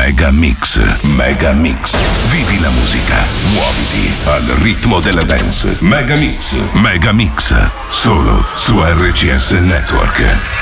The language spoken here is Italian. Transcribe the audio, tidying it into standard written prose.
Mega Mix, Mega Mix. Vivi la musica, muoviti al ritmo della dance. Mega Mix, Mega Mix. Solo su RCS Network.